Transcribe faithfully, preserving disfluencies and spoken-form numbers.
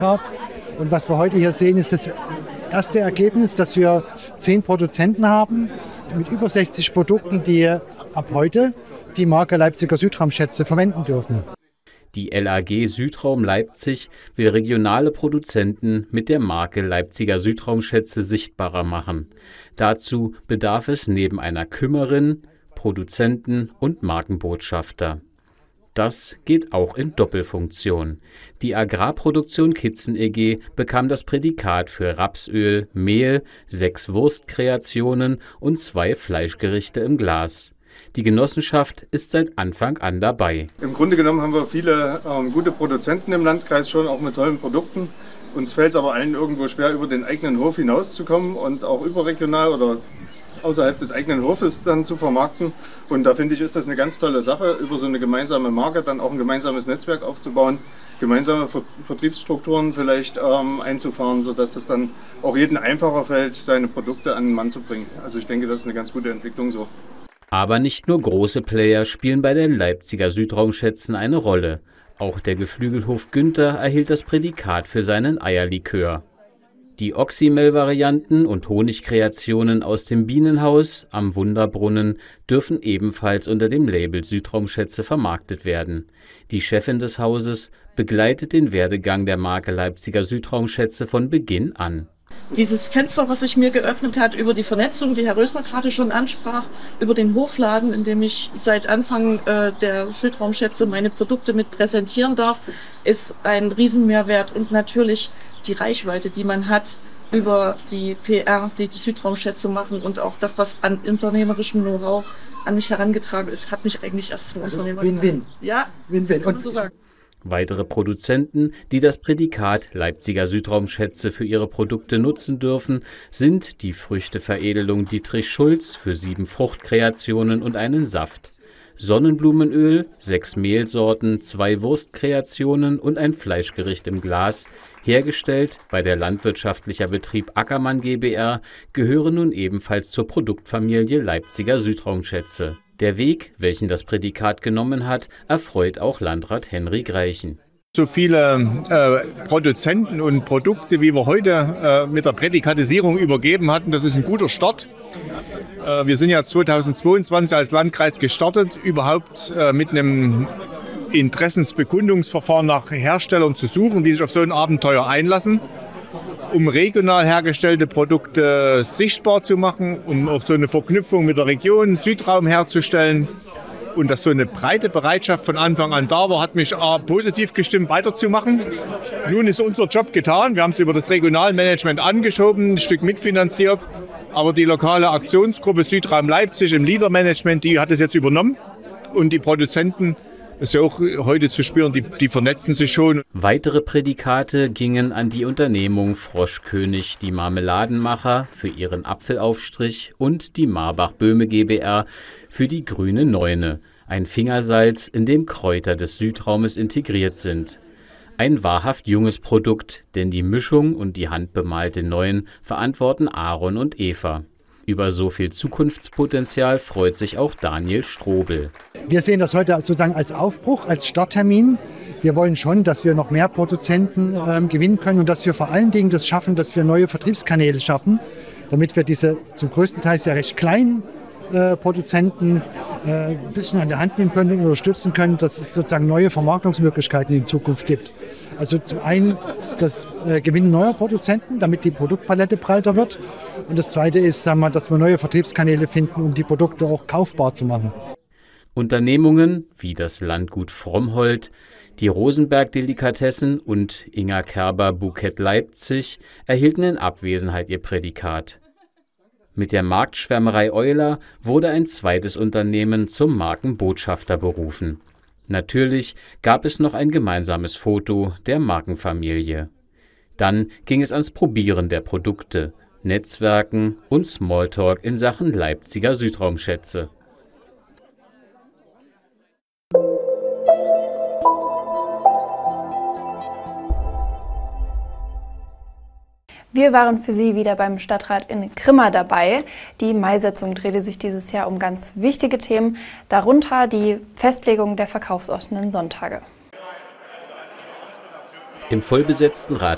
Und was wir heute hier sehen, ist das erste Ergebnis, dass wir zehn Produzenten haben mit über sechzig Produkten, die ab heute die Marke Leipziger Südraumschätze verwenden dürfen. Die L A G Südraum Leipzig will regionale Produzenten mit der Marke Leipziger Südraumschätze sichtbarer machen. Dazu bedarf es neben einer Kümmerin, Produzenten und Markenbotschafter. Das geht auch in Doppelfunktion. Die Agrarproduktion Kitzen E G bekam das Prädikat für Rapsöl, Mehl, sechs Wurstkreationen und zwei Fleischgerichte im Glas. Die Genossenschaft ist seit Anfang an dabei. Im Grunde genommen haben wir viele ähm, gute Produzenten im Landkreis schon, auch mit tollen Produkten. Uns fällt es aber allen irgendwo schwer, über den eigenen Hof hinauszukommen und auch überregional oder außerhalb des eigenen Hofes dann zu vermarkten. Und da finde ich, ist das eine ganz tolle Sache, über so eine gemeinsame Marke dann auch ein gemeinsames Netzwerk aufzubauen, gemeinsame Ver Vertriebsstrukturen vielleicht ähm, einzufahren, sodass das dann auch jedem einfacher fällt, seine Produkte an den Mann zu bringen. Also ich denke, das ist eine ganz gute Entwicklung so. Aber nicht nur große Player spielen bei den Leipziger Südraumschätzen eine Rolle. Auch der Geflügelhof Günther erhielt das Prädikat für seinen Eierlikör. Die Oxymel-Varianten und Honigkreationen aus dem Bienenhaus am Wunderbrunnen dürfen ebenfalls unter dem Label Südraumschätze vermarktet werden. Die Chefin des Hauses begleitet den Werdegang der Marke Leipziger Südraumschätze von Beginn an. Dieses Fenster, was sich mir geöffnet hat über die Vernetzung, die Herr Rösner gerade schon ansprach, über den Hofladen, in dem ich seit Anfang äh, der Südraumschätze meine Produkte mit präsentieren darf, ist ein Riesenmehrwert. Und natürlich die Reichweite, die man hat über die P R, die die Südraumschätze machen, und auch das, was an unternehmerischem Know-how an mich herangetragen ist, hat mich eigentlich erst zum also Unternehmer Win-Win. gemacht. Ja, Win-Win. kann man so sagen. Weitere Produzenten, die das Prädikat Leipziger Südraumschätze für ihre Produkte nutzen dürfen, sind die Früchteveredelung Dietrich Schulz für sieben Fruchtkreationen und einen Saft, Sonnenblumenöl, sechs Mehlsorten, zwei Wurstkreationen und ein Fleischgericht im Glas, hergestellt bei der Landwirtschaftlicher Betrieb Ackermann GbR, gehören nun ebenfalls zur Produktfamilie Leipziger Südraumschätze. Der Weg, welchen das Prädikat genommen hat, erfreut auch Landrat Henrik Reichen. So viele äh, Produzenten und Produkte, wie wir heute äh, mit der Prädikatisierung übergeben hatten, das ist ein guter Start. Äh, wir sind ja zweitausendzweiundzwanzig als Landkreis gestartet, überhaupt äh, mit einem Interessensbekundungsverfahren nach Herstellern zu suchen, die sich auf so ein Abenteuer einlassen, um regional hergestellte Produkte sichtbar zu machen, um auch so eine Verknüpfung mit der Region Südraum herzustellen. Und dass so eine breite Bereitschaft von Anfang an da war, hat mich positiv gestimmt, weiterzumachen. Nun ist unser Job getan. Wir haben es über das Regionalmanagement angeschoben, ein Stück mitfinanziert. Aber die lokale Aktionsgruppe Südraum Leipzig im Leader-Management, die hat es jetzt übernommen. Und die Produzenten, das ist ja auch heute zu spüren, die, die vernetzen sich schon. Weitere Prädikate gingen an die Unternehmung Froschkönig, die Marmeladenmacher, für ihren Apfelaufstrich und die Marbach-Böhme GbR für die grüne Neune, ein Fingersalz, in dem Kräuter des Südraumes integriert sind. Ein wahrhaft junges Produkt, denn die Mischung und die handbemalte Neuen verantworten Aaron und Eva. Über so viel Zukunftspotenzial freut sich auch Daniel Strobel. Wir sehen das heute sozusagen als Aufbruch, als Starttermin. Wir wollen schon, dass wir noch mehr Produzenten ähm, gewinnen können und dass wir vor allen Dingen das schaffen, dass wir neue Vertriebskanäle schaffen, damit wir diese zum größten Teil sehr recht kleinen äh, Produzenten äh, ein bisschen an der Hand nehmen können und unterstützen können, dass es sozusagen neue Vermarktungsmöglichkeiten in Zukunft gibt. Also zum einen das äh, Gewinnen neuer Produzenten, damit die Produktpalette breiter wird. Und das Zweite ist, sagen wir, dass wir neue Vertriebskanäle finden, um die Produkte auch kaufbar zu machen. Unternehmungen wie das Landgut Frommhold, die Rosenberg Delikatessen und Inga Kerber Bukett Leipzig erhielten in Abwesenheit ihr Prädikat. Mit der Marktschwärmerei Euler wurde ein zweites Unternehmen zum Markenbotschafter berufen. Natürlich gab es noch ein gemeinsames Foto der Markenfamilie. Dann ging es ans Probieren der Produkte, Netzwerken und Smalltalk in Sachen Leipziger Südraumschätze. Wir waren für Sie wieder beim Stadtrat in Grimma dabei. Die Mai-Sitzung drehte sich dieses Jahr um ganz wichtige Themen, darunter die Festlegung der verkaufsoffenen Sonntage. Im vollbesetzten Rat